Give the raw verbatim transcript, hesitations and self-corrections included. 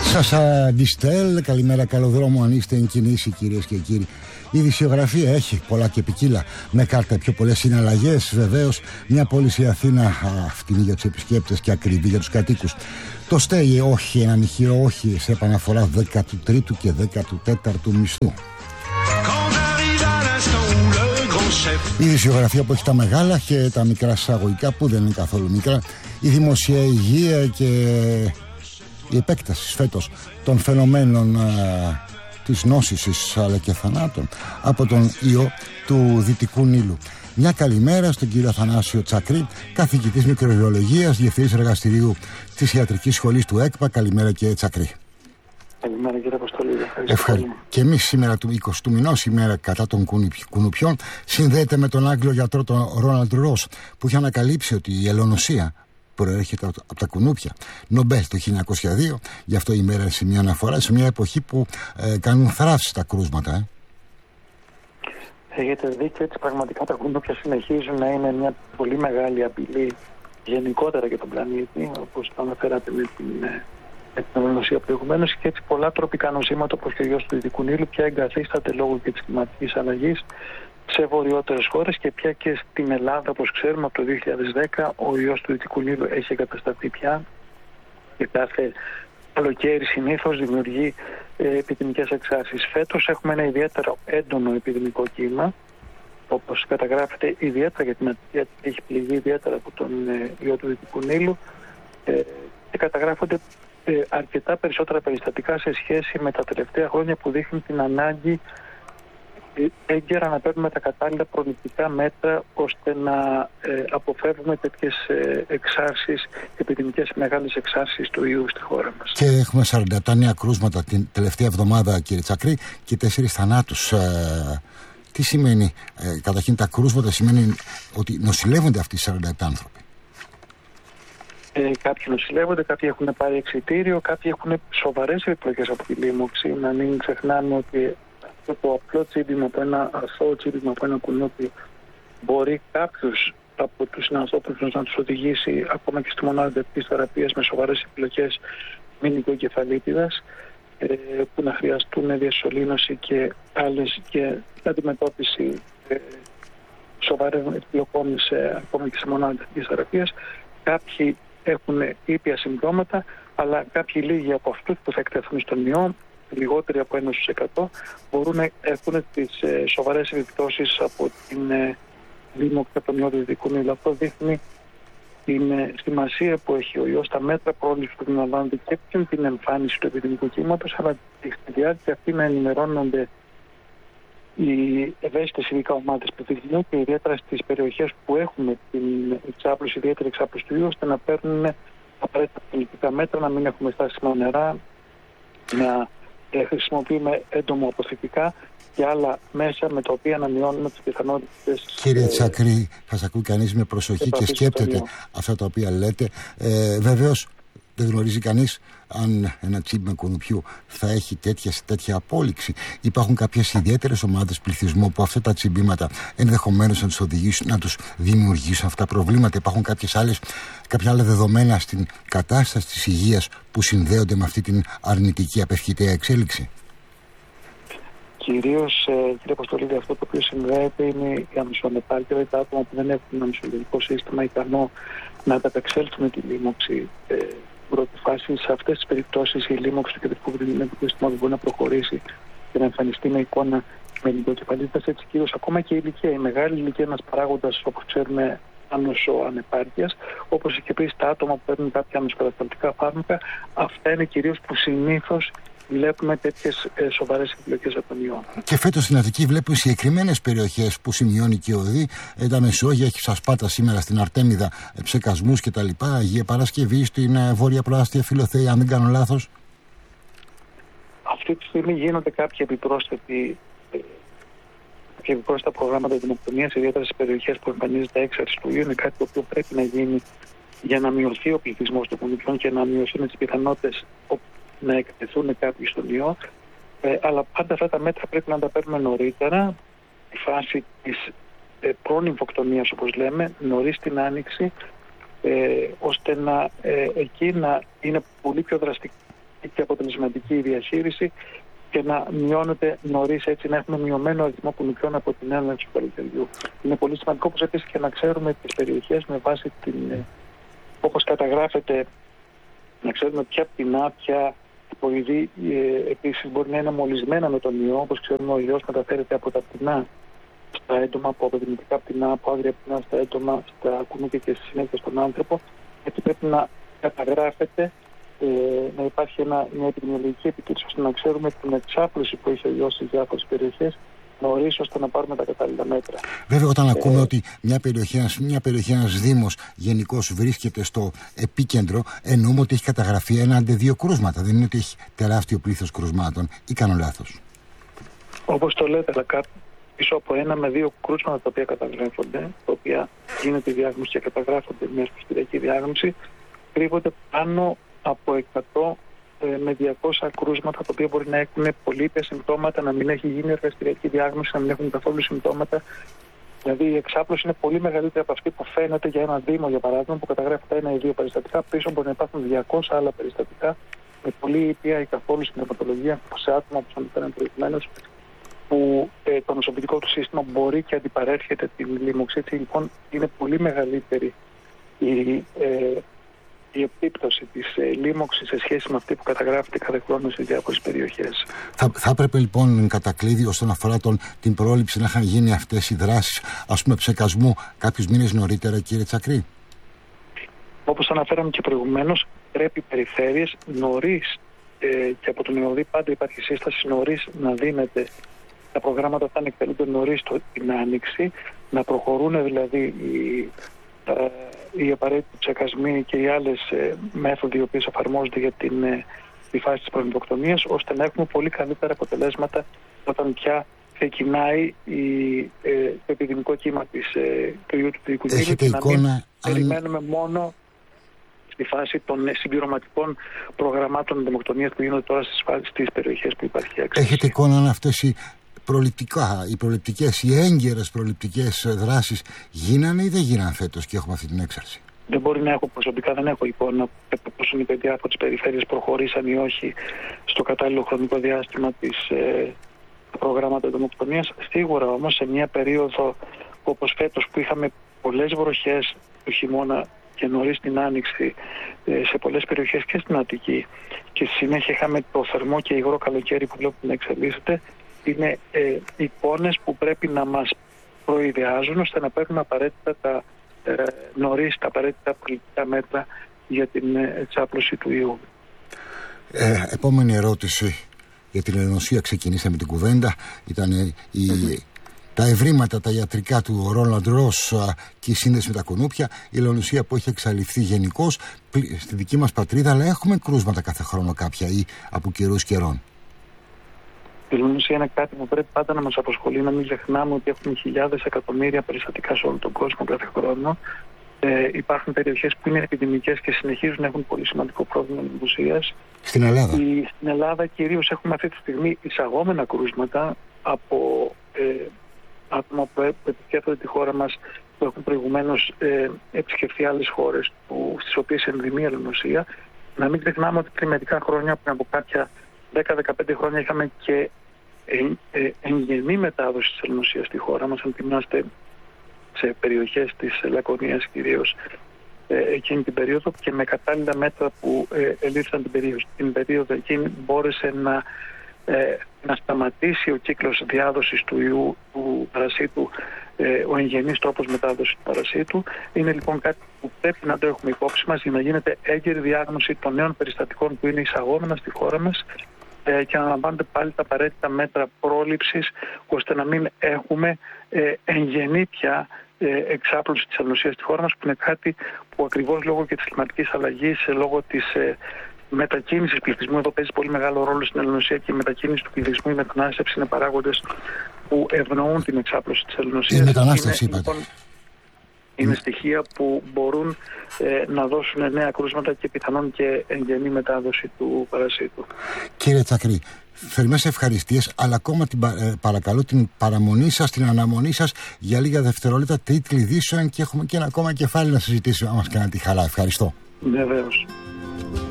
Σας αντιστέλ, καλημέρα, καλό δρόμο αν είστε εν κινήσει, κυρίες και κύριοι. Η ειδησιογραφία έχει πολλά και ποικίλα, με κάρτα πιο πολλές συναλλαγές. Βεβαίως, μια πώληση Αθήνα φτηνή για τους επισκέπτες και ακριβή για τους κατοίκους. Το στέγη, όχι, ένα νυχείο, όχι, σε επαναφορά δέκατου τρίτου και δέκατου τέταρτου μισθού. Η ειδησιογραφία που έχει τα μεγάλα και τα μικρά εισαγωγικά που δεν είναι καθόλου μικρά. Η δημοσία υγεία και η επέκταση φέτος των φαινομένων α, της νόσησης αλλά και θανάτων από τον ιό του Δυτικού Νείλου. Μια καλημέρα στον κύριο Αθανάσιο Τσακρή, καθηγητής μικροβιολογίας, διευθυντής εργαστηρίου της Ιατρικής Σχολής του ΕΚΠΑ. Καλημέρα κύριε Τσακρή. Καλημέρα κύριε Αποστολή. Ευχαριστώ. Και εμείς σήμερα του εικοστού μηνός, ημέρα κατά των κουνουπιών, συνδέεται με τον Άγγλο γιατρό τον Ρόναλντ Ρος, που είχε ανακαλύψει ότι η ελονοσία προέρχεται από τα κουνούπια. Νομπέλ το χίλια εννιακόσια δύο, γι' αυτό η μέρα είναι μια αναφορά σε μια εποχή που ε, κάνουν θράψη τα κρούσματα. Ε. Έχετε δίκιο, έτσι πραγματικά τα κουνούπια συνεχίζουν να είναι μια πολύ μεγάλη απειλή γενικότερα για τον πλανήτη, όπως το αναφέρατε με την ελονοσία προηγουμένως, και έτσι πολλά τροπικά νοσήματα όπως και ο ιός του Δυτικού Νείλου πια εγκαθίσταται λόγω και της κλιματικής αλλαγής σε βορειότερες χώρες, και πια και στην Ελλάδα, όπως ξέρουμε, από το δύο χιλιάδες δέκα ο ιός του Δυτικού Νείλου έχει εγκατασταθεί πια και κάθε καλοκαίρι συνήθως δημιουργεί ε, επιδημικές εξάρσεις. Φέτος έχουμε ένα ιδιαίτερα έντονο επιδημικό κύμα, όπως καταγράφεται ιδιαίτερα για την Αττική, έχει πληγεί ιδιαίτερα από τον ε, ιό του Δυτικού Νείλου ε, και καταγράφονται ε, αρκετά περισσότερα περιστατικά σε σχέση με τα τελευταία χρόνια, που δείχνουν την ανάγκη έγκαιρα να παίρνουμε τα κατάλληλα προληπτικά μέτρα ώστε να ε, αποφεύγουμε τέτοιες ε, εξάρσεις, επιδημικές μεγάλες εξάρσεις του ιού στη χώρα μας. Και έχουμε σαράντα επτά νέα κρούσματα την τελευταία εβδομάδα, κύριε Τσακρή, και τέσσερις θανάτους. Ε, τι σημαίνει, ε, καταρχήν τα κρούσματα σημαίνει ότι νοσηλεύονται αυτοί οι σαράντα επτά άνθρωποι? Ε, κάποιοι νοσηλεύονται, κάποιοι έχουν πάρει εξιτήριο, κάποιοι έχουν σοβαρές επιπλοκές από τη λίμωξη. Να μην ξεχνάμε ότι το απλό τσίμπημα από ένα αθώο τσίμπημα από ένα κουνούπι μπορεί κάποιους από τους συνανθρώπους να τους οδηγήσει ακόμα και στη μονάδα εντατικής θεραπείας με σοβαρές επιλογές μηνυκοεγκεφαλίτιδας, ε, που να χρειαστούν διασωλήνωση και άλλες και αντιμετώπιση ε, σοβαρών επιλογών ακόμα και σε μονάδα εντατικής θεραπείας. Κάποιοι έχουν ήπια συμπτώματα, αλλά κάποιοι λίγοι από αυτούς που θα εκτεθούν στον ιό, λιγότεροι από ένα τοις εκατό, μπορούν να έχουν τις ε, σοβαρές επιπτώσεις από την ε, λίμωξη από τον ιό του Δυτικού Νείλου. Αυτό δείχνει την ε, σημασία που έχει ο ιός, τα μέτρα πρόληψης που αναλαμβάνονται και την εμφάνιση του επιδημικού κύματος, αλλά στη διάρκεια αυτή να ενημερώνονται οι ευαίσθητες ειδικά ομάδες πληθυσμού, και ιδιαίτερα στις περιοχές που έχουμε την εξάπλωση, ιδιαίτερη εξάπλωση του ιού, ώστε να παίρνουν απαραίτητα πολιτικά μέτρα, να μην έχουμε στάσιμα νερά, να ε, χρησιμοποιούμε έντομο αποθηκικά και άλλα μέσα με τα οποία να μειώνουμε τις πιθανότητες. Κύριε ε, Τσακρή, θα σας ακούει κανείς με προσοχή και σκέπτεται αυτά τα οποία λέτε. Ε, βεβαίως δεν γνωρίζει κανείς αν ένα τσίμπημα κουνουπιού θα έχει τέτοια, τέτοια απόλυξη. Υπάρχουν κάποιες ιδιαίτερες ομάδες πληθυσμού που αυτά τα τσιμπήματα ενδεχομένως να τους οδηγήσουν, να τους δημιουργήσουν αυτά τα προβλήματα. Υπάρχουν κάποιες άλλες, κάποια άλλα δεδομένα στην κατάσταση της υγείας που συνδέονται με αυτή την αρνητική απευχητέα εξέλιξη? Κυρίως, ε, κύριε Αποστολίδη, αυτό το οποίο συνδέεται είναι η αμυσονεπάρκεια, δηλαδή τα άτομα που δεν έχουν ένα αμυσολογικό σύστημα ικανό να ανταπεξέλθουν τη λίμωξη. Ε, πρώτη φάση, σε αυτές τις περιπτώσεις η λίμωξη του κεντρικού βρυδινικού σύστηματος μπορεί να προχωρήσει και να εμφανιστεί με εικόνα με λιμποκεφαλίτιδας. Έτσι, κυρίως ακόμα και η ηλικία. Η μεγάλη ηλικία είναι ένας παράγοντας, όπως ξέρουμε, άνοσο ανεπάρκειας, όπως και επίσης τα άτομα που παίρνουν κάποια ανοσοκατασταλτικά φάρμακα. Αυτά είναι κυρίως που συνήθως βλέπουμε τέτοιες ε, σοβαρές επιλογές από τον ιό. Και φέτος στην Αττική βλέπουμε συγκεκριμένες περιοχές που σημειώνει και ο ΟΔΗ, ε, τα Μεσόγεια, έχει Σασπάτα σήμερα στην Αρτέμιδα, ε, ψεκασμούς κτλ. Αγία Παρασκευή στην ε, βόρεια προάστια Φιλοθέα, αν δεν κάνω λάθος. Αυτή τη στιγμή γίνονται κάποια επιπρόσθετη, ε, κάποια επιπρόσθετα προγράμματα δεινοκτονίας, ιδιαίτερα στις περιοχές που εμφανίζεται έξαρση του ιού. Είναι κάτι το οποίο πρέπει να γίνει για να μειωθεί ο πληθυσμός των κουνουπιών και να μειωθούν τις πιθανότητες να εκτεθούν κάποιοι στον ιό, ε, αλλά πάντα αυτά τα μέτρα πρέπει να τα παίρνουμε νωρίτερα, η φάση της ε, προνυμφοκτονίας, όπως λέμε, νωρίς την άνοιξη, ε, ώστε να ε, εκεί να είναι πολύ πιο δραστική και από αποτελεσματική η διαχείριση και να μειώνεται νωρίς, έτσι να έχουμε μειωμένο αριθμό κουνουπιών από την έναρξη του καλοκαιριού. Είναι πολύ σημαντικό όπως επίσης και να ξέρουμε τις περιοχές με βάση την, όπως καταγράφεται, να ξέρουμε ποια πτηνά, ποια υποειδή ε, επίσης μπορεί να είναι μολυσμένα με τον ιό. Όπως ξέρουμε, ο ιός μεταφέρεται από τα πτηνά στα έντομα, από αποδημητικά πτηνά, από άγρια πτηνά στα έντομα, στα κουνούπια και στη συνέχεια στον άνθρωπο. Έτσι πρέπει να καταγράφεται, ε, να υπάρχει ένα, μια επιδημιολογική επικοίνηση ώστε να ξέρουμε την εξάπλωση που έχει ο ιός σε διάφορες περιοχές νωρίς, ώστε να πάρουμε τα κατάλληλα μέτρα. Βέβαια, όταν ε, ακούμε ότι μια περιοχή, μια περιοχή, ένας δήμος γενικώς βρίσκεται στο επίκεντρο, εννοούμε ότι έχει καταγραφεί ένα αντε δύο κρούσματα. Δεν είναι ότι έχει τεράστιο πλήθος κρουσμάτων, ή κάνω λάθος? Όπως το λέτε, αλλά πίσω από ένα με δύο κρούσματα τα οποία καταγράφονται, τα οποία γίνεται η διάγνωση και καταγράφονται μια σπιστηριακή διάγνωση, κρύβονται πάνω από εκατό με διακόσια κρούσματα, τα οποία μπορεί να έχουν πολύτες συμπτώματα, να μην έχει γίνει εργαστηριακή διάγνωση, να μην έχουν καθόλου συμπτώματα. Δηλαδή η εξάπλωση είναι πολύ μεγαλύτερη από αυτή που φαίνεται για ένα δήμο, για παράδειγμα, που καταγράφεται ένα ή δύο περιστατικά. Πίσω μπορεί να υπάρχουν διακόσια άλλα περιστατικά με πολύ ήπια ή καθόλου συμπτωματολογία σε άτομα, όπως αναφέραμε προηγουμένως, που ε, το νοσοποιητικό του σύστημα μπορεί και αντιπαρέρχεται την λίμωξη. Έτσι λοιπόν είναι πολύ μεγαλύτερη η, ε, η επίπτωση της ε, λίμωξης σε σχέση με αυτή που καταγράφεται κάθε χρόνο σε διάφορες περιοχές. Θα, θα έπρεπε λοιπόν κατά κλείδι, όσον αφορά τον, την πρόληψη, να είχαν γίνει αυτές οι δράσεις, ας πούμε, ψεκασμού κάποιους μήνες νωρίτερα, κύριε Τσακρή? Όπως αναφέραμε και προηγουμένως, πρέπει οι περιφέρειες νωρίς ε, και από τον ΕΟΔΗ πάντα υπάρχει σύσταση νωρίς να δίνεται τα προγράμματα αυτά, να εκτελούνται νωρίς την άνοιξη, να προχωρούν δηλαδή οι, ε, οι απαραίτητοι ψεκασμοί και οι άλλες ε, μέθοδοι οι οποίες εφαρμόζονται για την ε, τη φάση της πρωτοκτονίας, ώστε να έχουμε πολύ καλύτερα αποτελέσματα όταν πια ξεκινάει η, ε, το επιδημικό κύμα της, ε, του ιού του Τυφλικού και να μην αν... περιμένουμε μόνο στη φάση των συμπληρωματικών προγραμμάτων δαιμοκτονίας που γίνονται τώρα στις, στις περιοχές που υπάρχει έξαρση. Έχετε εικόνα αν αυτές οι προληπτικά, οι προληπτικές, οι έγκαιρες προληπτικές δράσεις γίνανε ή δεν γίνανε φέτος και έχουμε αυτή την έξαρση? Δεν μπορεί να έχω προσωπικά, δεν έχω εικόνα πώς είναι οι παιδιά από τις περιφέρειες προχωρήσαν ή όχι στο κατάλληλο χρονικό διάστημα της ε, προγράμματα δαιμοκτονίας. Σίγουρα όμως σε μια περίοδο όπως φέτος που είχαμε πολλές βροχές του χειμώνα και νωρίς την άνοιξη ε, σε πολλές περιοχές και στην Αττική και στη συνέχεια είχαμε το θερμό και υγρό καλοκαίρι που βλέπουμε να εξελίσσεται, είναι ε, εικόνες που πρέπει να μας προειδεάζουν ώστε να παίρνουμε απαραίτητα τα ε, νωρίς τα απαραίτητα πολιτικά μέτρα για την ε, εξάπλωση του ιού. Ε, επόμενη ερώτηση για την ελληνοσία. Ξεκινήσαμε την κουβέντα. Ήταν ε, η, τα ευρήματα, τα ιατρικά του Ρόλαντ Ρος και η σύνδεση με τα κουνούπια. Η ελληνοσία που έχει εξαλειφθεί γενικώς στη δική μας πατρίδα, αλλά έχουμε κρούσματα κάθε χρόνο κάποια ή από καιρούς καιρών. Η ελληνοσία είναι κάτι που πρέπει πάντα να μας απασχολεί, να μην ξεχνάμε ότι έχουμε χιλιάδες εκατομμύρια περιστατικά σε όλο τον κόσμο κάθε χρόνο. Ε, υπάρχουν περιοχές που είναι επιδημικές και συνεχίζουν να έχουν πολύ σημαντικό πρόβλημα ελληνοσίας. Στην Ελλάδα. Η, στην Ελλάδα κυρίως έχουμε αυτή τη στιγμή εισαγόμενα κρούσματα από ε, άτομα που επισκέφτονται τη χώρα μας, που έχουν προηγουμένως ε, επισκεφθεί άλλες χώρες που, στις οποίες ενδημεί η ελληνοσία. Να μην ξεχνάμε ότι πριν μερικά χρόνια, πριν από κάποια δέκα με δεκαπέντε χρόνια, είχαμε και εν, ε, εγγενή μετάδοση της ελληνοσίας στη χώρα μας. Αν θυμάστε, σε περιοχές της Λακωνίας κυρίως ε, εκείνη την περίοδο, και με κατάλληλα μέτρα που ε, ελήφθησαν την περίοδο, την περίοδο εκείνη μπόρεσε να, ε, να σταματήσει ο κύκλος διάδοσης του ιού του παρασίτου, ε, ο εγγενής τρόπος μετάδοσης του παρασίτου. Είναι λοιπόν κάτι που πρέπει να το έχουμε υπόψη μας για να γίνεται έγκαιρη διάγνωση των νέων περιστατικών που είναι εισαγόμενα στη χώρα μας ε, και να λαμβάνονται πάλι τα απαραίτητα μέτρα πρόληψης ώστε να μην έχουμε ε, εγγενή πια εξάπλωση της ελληνοσίας στη χώρα μας, που είναι κάτι που ακριβώς λόγω και της κλιματικής αλλαγής, λόγω της ε, μετακίνησης πληθυσμού, εδώ παίζει πολύ μεγάλο ρόλο στην ελληνοσία και η μετακίνηση του πληθυσμού, η μετανάστευση είναι παράγοντες που ευνοούν την εξάπλωση της ελληνοσίας. Η μετανάστευση, είναι, είπατε. Λοιπόν, είναι στοιχεία που μπορούν ε, να δώσουν νέα κρούσματα και πιθανόν και εγγενή μετάδοση του παρασίτου. Κύριε Τσακρή, θερμές ευχαριστίες, αλλά ακόμα την, ε, παρακαλώ την παραμονή σας, την αναμονή σας για λίγα δευτερόλεπτα, τίτλοι ειδήσεων, και έχουμε και ένα ακόμα κεφάλι να συζητήσουμε, αν μας κάνετε τη χαρά. Ευχαριστώ. Βεβαίως.